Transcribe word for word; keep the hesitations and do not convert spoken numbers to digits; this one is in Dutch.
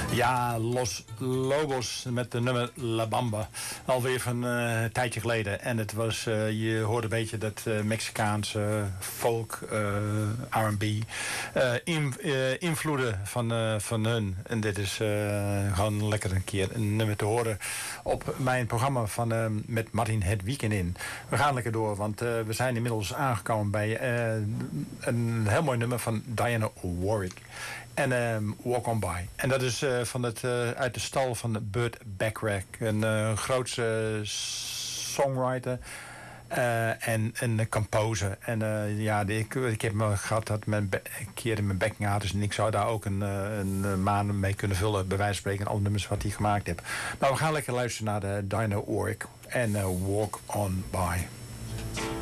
Ja, Los Lobos met de nummer La Bamba. Alweer van uh, een tijdje geleden. En het was, uh, je hoorde een beetje dat uh, Mexicaanse folk, uh, R en B. Uh, in, uh, invloeden van, uh, van hun. En dit is uh, gewoon lekker een keer een nummer te horen op mijn programma van, uh, met Martin het Weekend in. We gaan lekker door, want uh, we zijn inmiddels aangekomen bij uh, een heel mooi nummer van Diana Warwick. En um, Walk On By. En dat is uh, van het, uh, uit de stal van Burt Bacharach. Een uh, grootse songwriter. Uh, en een composer. En uh, ja, de, ik, ik heb me gehad dat mijn be- een keer in mijn backing had. Dus ik zou daar ook een, uh, een maand mee kunnen vullen. Bij wijze van spreken. Alle nummers wat hij gemaakt heeft. Maar we gaan lekker luisteren naar de Diana Warwick. En uh, Walk On By.